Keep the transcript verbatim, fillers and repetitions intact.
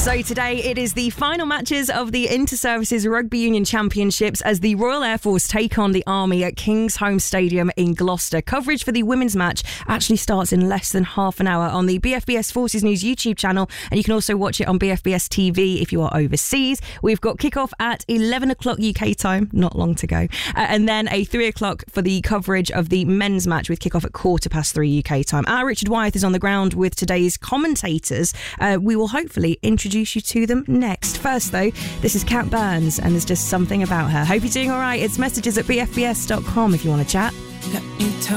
So today it is the final matches of the Inter-Services Rugby Union Championships as the Royal Air Force take on the Army at Kingsholm Stadium in Gloucester. Coverage for the women's match actually starts in less than half an hour on the B F B S Forces News YouTube channel, and you can also watch it on B F B S T V if you are overseas. We've got kickoff at eleven o'clock U K time, not long to go, uh, and then a three o'clock for the coverage of the men's match with kickoff at quarter past three U K time. Our Richard Wyeth is on the ground with today's commentators. Uh, we will hopefully introduce you to them next. First though, this is Kat Burns and There's Just Something About Her. Hope you're doing all right. It's messages at b f b s dot com if you want to chat.